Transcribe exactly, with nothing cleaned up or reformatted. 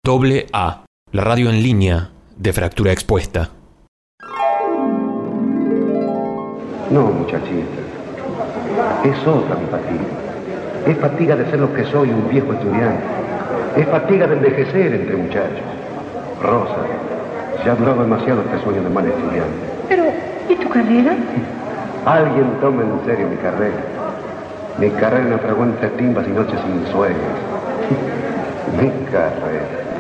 Doble A, la radio en línea de Fractura Expuesta. No, muchachita. Es otra mi fatiga. Es fatiga de ser lo que soy, un viejo estudiante. Es fatiga de envejecer entre muchachos. Rosa, ya ha durado demasiado este sueño de mal estudiante. Pero, ¿y tu carrera? Alguien tome en serio mi carrera. Mi carrera no frecuenta timbas y noches sin sueños. Mi carrera.